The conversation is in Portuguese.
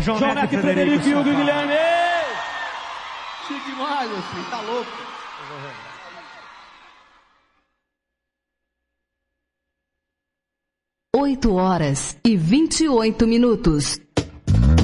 João Neto, Frederico e Hugo Guilherme. Chique demais, meu filho, tá louco. 8 horas e 28 minutos.